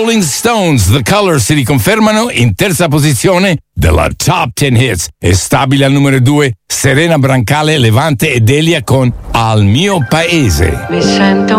Rolling Stones, The Colours si riconfermano in terza posizione della Top 10 Hits. E stabile al numero 2 Serena Brancale, Levante e Delia con Al mio paese. Mi sento